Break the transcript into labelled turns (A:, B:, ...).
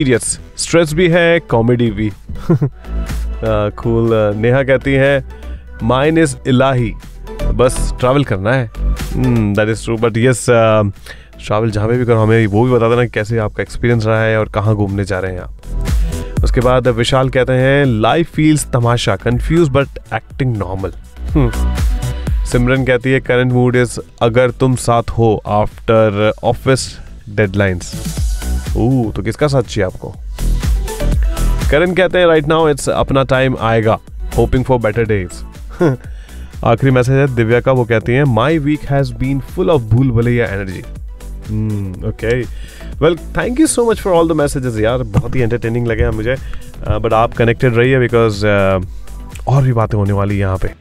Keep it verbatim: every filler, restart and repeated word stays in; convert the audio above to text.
A: Serious, stress भी है, comedy भी। कूल। नेहा कहती है माइन इज इलाही, बस ट्रैवल करना है। That is true, but yes travel जहाँ पे भी करो हमें वो भी बता देना कैसे आपका एक्सपीरियंस रहा है और कहाँ घूमने जा रहे हैं आप। उसके बाद विशाल कहते हैं life feels Tamasha, confuse but acting normal. सिमरन कहती है करंट मूड इज अगर तुम साथ हो आफ्टर ऑफिस डेडलाइंस। ओह, तो किसका साथ चाहिए आपको? करण कहते हैं राइट नाउ इट्स अपना टाइम आएगा, होपिंग फॉर बेटर डेज। आखिरी मैसेज है दिव्या का, वो कहती हैं माई week has been full of भूल Bhulaiyaa energy. Okay, well thank you so much for all the messages यार, बहुत ही एंटरटेनिंग लगे हैं मुझे। बट uh, आप कनेक्टेड रहिए बिकॉज uh, और भी बातें होने वाली यहाँ पे।